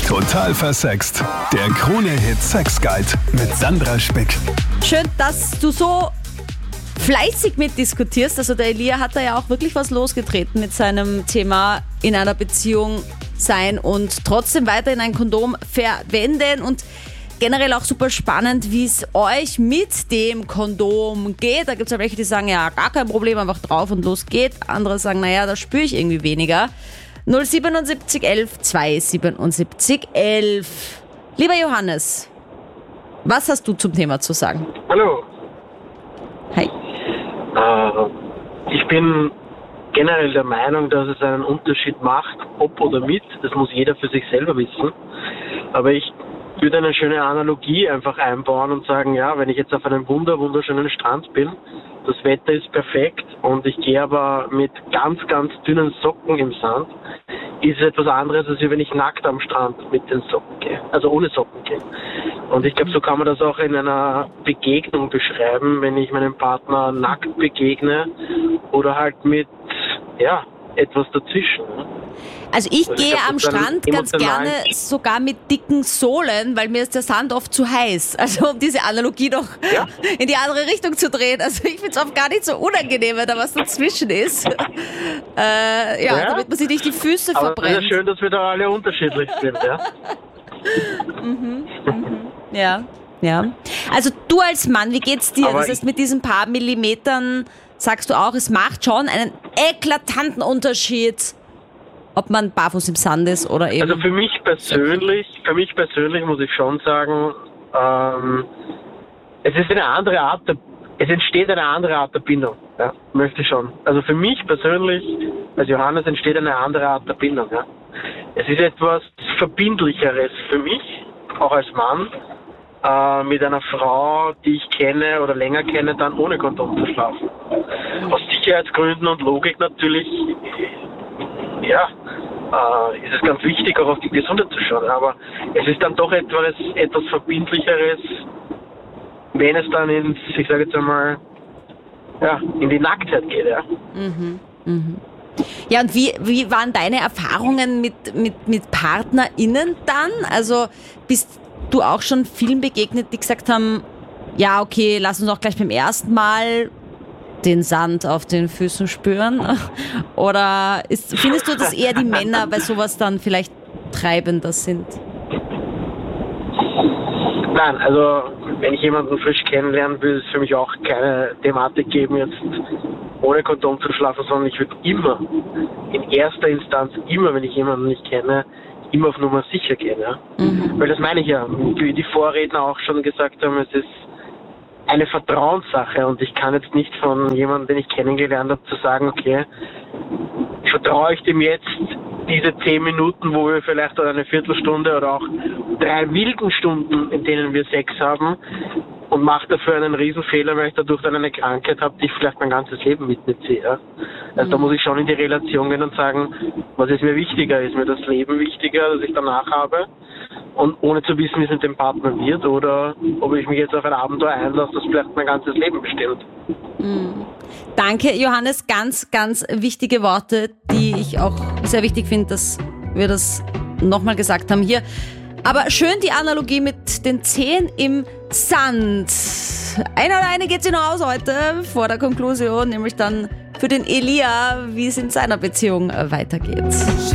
Total versext. Der Krone-Hit Sex Guide mit Sandra Spick. Schön, dass du so fleißig mitdiskutierst. Also der Elia hat da ja auch wirklich was losgetreten mit seinem Thema in einer Beziehung sein und trotzdem weiterhin ein Kondom verwenden. Und generell auch super spannend, wie es euch mit dem Kondom geht. Da gibt es ja welche, die sagen, ja, gar kein Problem, einfach drauf und los geht. Andere sagen, naja, da spüre ich irgendwie weniger. 077 11 277 11. Lieber Johannes, was hast du zum Thema zu sagen? Hallo. Hi. Ich bin generell der Meinung, dass es einen Unterschied macht, ob oder mit. Das muss jeder für sich selber wissen. Aber ich würde eine schöne Analogie einfach einbauen und sagen, ja, wenn ich jetzt auf einem wunderschönen Strand bin, das Wetter ist perfekt und ich gehe aber mit ganz, ganz dünnen Socken im Sand, ist es etwas anderes, als wenn ich nackt am Strand mit den Socken gehe, also ohne Socken gehe. Und ich glaube, so kann man das auch in einer Begegnung beschreiben, wenn ich meinem Partner nackt begegne oder halt mit, ja, etwas dazwischen. Also ich gehe am Strand ganz gerne sogar mit dicken Sohlen, weil mir ist der Sand oft zu heiß. Also um diese Analogie noch in die andere Richtung zu drehen. Also ich finde es oft gar nicht so unangenehm, wenn da was dazwischen ist. Damit man sich nicht die Füße verbrennt. Aber es ist ja schön, dass wir da alle unterschiedlich sind, ja? Ja. Also du als Mann, wie geht's dir? Aber das heißt, mit diesen paar Millimetern sagst du auch, es macht schon einen eklatanten Unterschied, ob man barfuß im Sand ist oder eben... Also für mich persönlich muss ich schon sagen, es ist eine andere Art, es entsteht eine andere Art der Bindung, ja, möchte ich schon. Also für mich persönlich, als Johannes, entsteht eine andere Art der Bindung, ja. Es ist etwas Verbindlicheres für mich, auch als Mann, mit einer Frau, die ich kenne oder länger kenne, dann ohne Kondom zu schlafen. Aus Sicherheitsgründen und Logik natürlich, ja, ist es ganz wichtig, auch auf die Gesundheit zu schauen. Aber es ist dann doch etwas Verbindlicheres, wenn es dann in die Nacktheit geht, ja. Ja, und wie waren deine Erfahrungen mit PartnerInnen dann? Also bist du auch schon vielen begegnet, die gesagt haben, ja, okay, lass uns auch gleich beim ersten Mal den Sand auf den Füßen spüren? Oder findest du, dass eher die Männer bei sowas dann vielleicht treibender sind? Nein, also wenn ich jemanden frisch kennenlernen will, ist es für mich auch keine Thematik geben, jetzt ohne Kondom zu schlafen, sondern ich würde immer, in erster Instanz, wenn ich jemanden nicht kenne, immer auf Nummer sicher gehen. Ja? Weil das meine ich ja, wie die Vorredner auch schon gesagt haben, es ist eine Vertrauenssache und ich kann jetzt nicht von jemandem, den ich kennengelernt habe, zu sagen, okay, vertraue ich dem jetzt diese 10 Minuten, wo wir vielleicht oder eine Viertelstunde oder auch 3 wilden Stunden, in denen wir Sex haben und mache dafür einen Riesenfehler, weil ich dadurch dann eine Krankheit habe, die ich vielleicht mein ganzes Leben mit mir ziehe. Ja? Also da muss ich schon in die Relation gehen und sagen, was ist mir wichtiger? Ist mir das Leben wichtiger, das ich danach habe? Und ohne zu wissen, wie es mit dem Partner wird oder ob ich mich jetzt auf ein Abenteuer einlasse, das vielleicht mein ganzes Leben bestimmt. Danke, Johannes. Ganz, ganz wichtige Worte, die ich auch sehr wichtig finde, dass wir das nochmal gesagt haben hier. Aber schön die Analogie mit den Zehen im Sand. Einer oder eine geht sich noch aus heute vor der Konklusion, nämlich dann für den Elia, wie es in seiner Beziehung weitergeht.